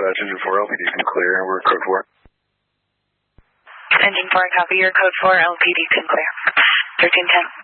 dispatch, engine 4 LPD can clear, and we're code 4. Engine 4, copy, your code 4 LPD can clear. 1310.